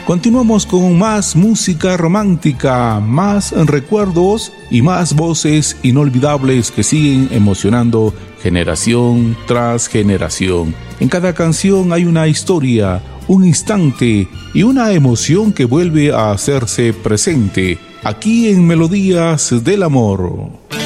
Continuamos con más música romántica, más recuerdos y más voces inolvidables que siguen emocionando generación tras generación. En cada canción hay una historia, un instante y una emoción que vuelve a hacerse presente aquí en Melodías del Amor.